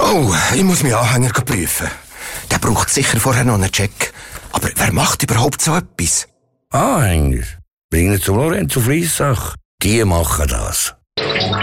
Oh, ich muss meinen Anhänger prüfen. Der braucht sicher vorher noch einen Check. Aber wer macht überhaupt so etwas? Anhänger? Bringen zum Lorenzo Fliessach. Die machen das.